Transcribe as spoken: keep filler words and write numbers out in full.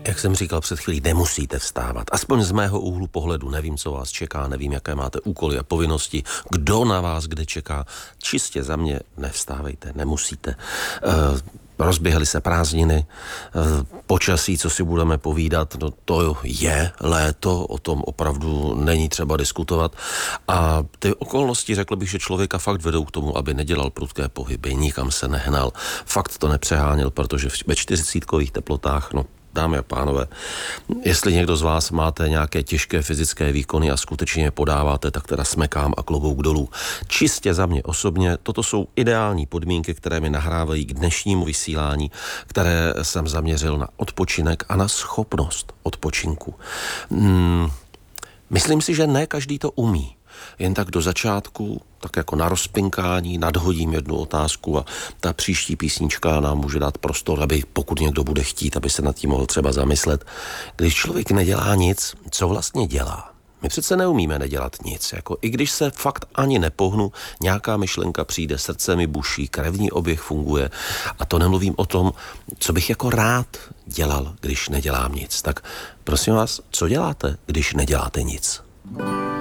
Jak jsem říkal před chvílí, nemusíte vstávat. Aspoň z mého úhlu pohledu nevím, co vás čeká, nevím, jaké máte úkoly a povinnosti, kdo na vás kde čeká. Čistě za mě nevstávejte, nemusíte. Uh, Rozběhly se prázdniny, počasí, co si budeme povídat, no to je léto, o tom opravdu není třeba diskutovat. A ty okolnosti, řekl bych, že člověka fakt vedou k tomu, aby nedělal prudké pohyby, nikam se nehnal, fakt to nepřeháněl, protože ve čtyřicítkových teplotách, no dámy a pánové, jestli někdo z vás máte nějaké těžké fyzické výkony a skutečně je podáváte, tak teda smekám a klobouk dolů. Čistě za mě osobně, toto jsou ideální podmínky, které mi nahrávají k dnešnímu vysílání, které jsem zaměřil na odpočinek a na schopnost odpočinku. Hmm, myslím si, že ne každý to umí. Jen tak do začátku, tak jako na rozpinkání, nadhodím jednu otázku a ta příští písnička nám může dát prostor, aby pokud někdo bude chtít, aby se nad tím mohl třeba zamyslet. Když člověk nedělá nic, co vlastně dělá? My přece neumíme nedělat nic. Jako i když se fakt ani nepohnu, nějaká myšlenka přijde, srdce mi buší, krevní oběh funguje. A to nemluvím o tom, co bych jako rád dělal, když nedělám nic. Tak prosím vás, co děláte, když neděláte nic?